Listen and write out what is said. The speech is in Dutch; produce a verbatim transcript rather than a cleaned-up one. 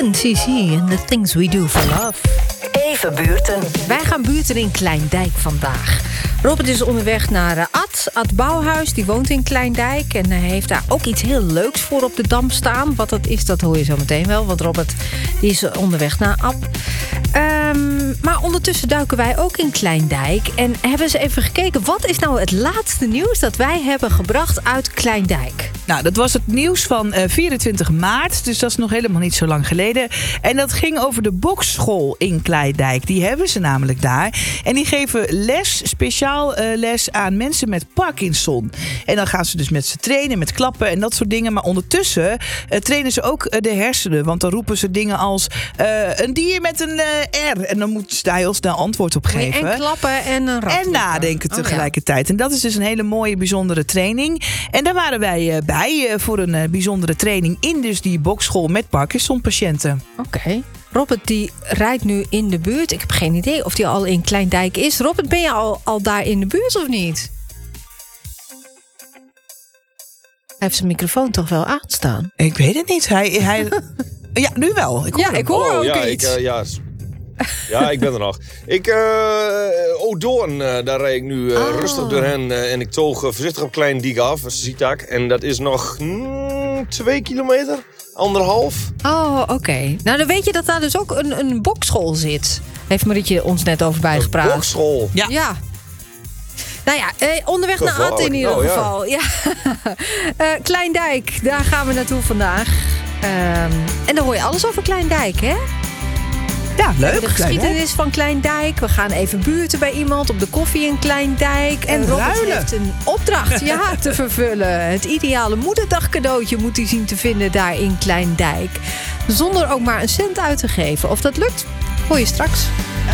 ten C C and the things we do for love. Even buurten. Wij gaan buurten in Kleindijk vandaag. Robert is onderweg naar uh, Ad, Ad Bouwhuis. Die woont in Kleindijk en hij uh, heeft daar ook iets heel leuks voor op de dam staan. Wat dat is, dat hoor je zo meteen wel. Want Robert die is uh, onderweg naar Ab. Um, maar ondertussen duiken wij ook in Kleindijk. En hebben ze even gekeken, wat is nou het laatste nieuws dat wij hebben gebracht uit Kleindijk? Nou, dat was het nieuws van uh, vierentwintig maart. Dus dat is nog helemaal niet zo lang geleden. En dat ging over de bokschool in Kleindijk. Die hebben ze namelijk daar. En die geven les, speciaal uh, les aan mensen met Parkinson. En dan gaan ze dus met ze trainen, met klappen en dat soort dingen. Maar ondertussen uh, trainen ze ook uh, de hersenen. Want dan roepen ze dingen als uh, een dier met een uh, R. En dan moeten ze daar heel snel antwoord op geven. En klappen en een rat. En nadenken tegelijkertijd. Oh, ja. En dat is dus een hele mooie, bijzondere training. En daar waren wij uh, bij uh, voor een uh, bijzondere training in dus die bokschool met Parkinson-patiënten. Oké. Okay. Robert die rijdt nu in de buurt. Ik heb geen idee of die al in Kleindijk is. Robert, ben je al, al daar in de buurt of niet? Hij heeft zijn microfoon toch wel aanstaan? Ik weet het niet. Hij, hij... ja, nu wel. Ik hoor ja, ik hoor oh, ook ja, iets. Ik, uh, ja. ja, ik ben er nog. Ik, uh, Odoorn, uh, daar rijd ik nu uh, oh. rustig doorheen. Uh, en ik toog uh, voorzichtig op Klein Diek af, als je ziet dat. En dat is nog mm, twee kilometer. Anderhalf. Oh, oké. Okay. Nou, dan weet je dat daar dus ook een, een bokschool zit. Heeft Marietje ons net over bijgepraat. Een bokschool? Ja. ja. Nou ja, eh, onderweg naar Ad in ieder oh, geval. Ja. Ja. uh, Kleindijk, daar gaan we naartoe vandaag. Um, en dan hoor je alles over Kleindijk, hè? Ja, leuk. De geschiedenis van Kleindijk. We gaan even buurten bij iemand op de koffie in Kleindijk. En, en Robert ruilen. heeft een opdracht ja, te vervullen. Het ideale moederdag cadeautje moet hij zien te vinden daar in Kleindijk. Zonder ook maar een cent uit te geven. Of dat lukt, hoor je straks.